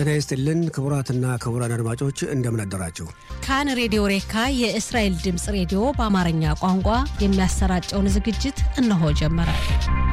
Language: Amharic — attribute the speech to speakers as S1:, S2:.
S1: ጤና ይስጥልን ክቡራትና ክቡራን አድማጮች እንደምን አደራችሁ።
S2: ካን ሬዲዮ ሬካ የእስራኤል ድምጽ ሬዲዮ በአማርኛ ቋንቋ የሚያሰራጨውን ዝግጅት እነሆ ጀመረ።